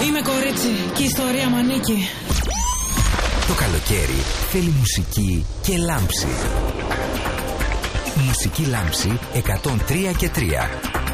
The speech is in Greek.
Είμαι κορίτσι και η ιστορία μου ανήκει. Το καλοκαίρι θέλει μουσική και λάμψη. Μουσική λάμψη 103 και 3.